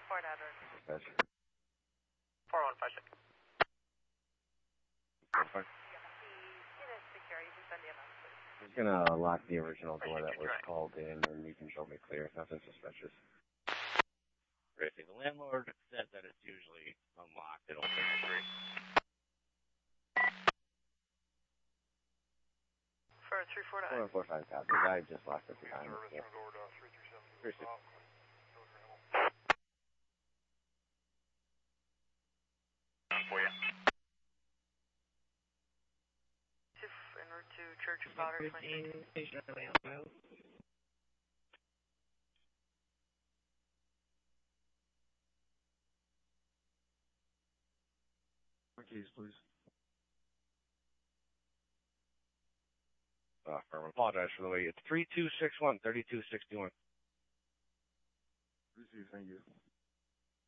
Fort Edward. Dispatch. 4156. Perfect. Yeah, the unit is secure. You can send the amount, please. I'm just gonna lock the original door that was called in, and you can show me clear. Nothing suspicious. Racing. The landlord said that it's usually unlocked at open entry. For 349. 445 copies. I just locked it behind me. Yeah. 360. For you. En route to Church of Powder, 20. Station Highway on file. Keys, please. Firm. Apologize for the wait. It's 3261, 3261. Receive, thank you.